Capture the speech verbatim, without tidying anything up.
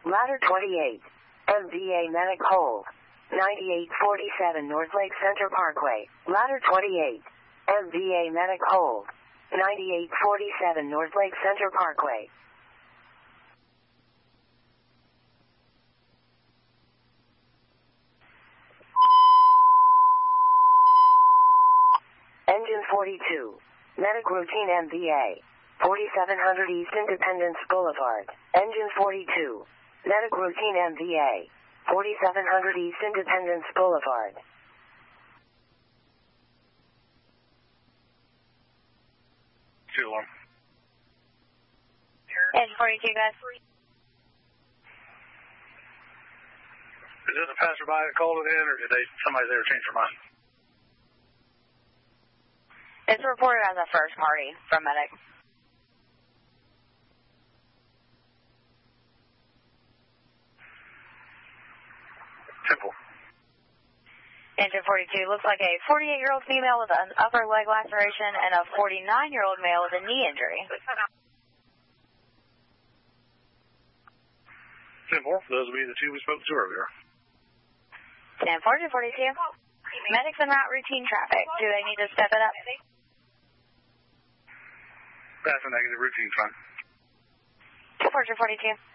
Ladder twenty-eight. M V A medic hold. ninety-eight forty-seven North Lake Center Parkway. Ladder twenty-eight. M V A medic hold. ninety-eight forty-seven North Lake Center Parkway. Engine forty-two. Medic routine M V A. forty-seven hundred East Independence Boulevard. Engine forty-two. Medic routine M V A. forty-seven hundred East Independence Boulevard. Two one. Engine forty-two, guys. Is this a passerby that called it in, or did they somebody there change their mind? It's reported as a first party from medic. Simple. Engine forty-two, looks like a forty-eight-year-old female with an upper leg laceration and a forty-nine-year-old male with a knee injury. Simple. Those will be the two we spoke to earlier. ten four, forty-two. Medics en route routine traffic. Do they need to step it up? That's a negative routine, fine. ten four, forty-two.